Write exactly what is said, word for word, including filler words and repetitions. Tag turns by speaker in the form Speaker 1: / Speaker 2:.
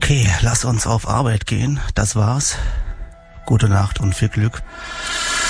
Speaker 1: Okay, lass uns auf Arbeit gehen. Das war's. Gute Nacht und viel Glück.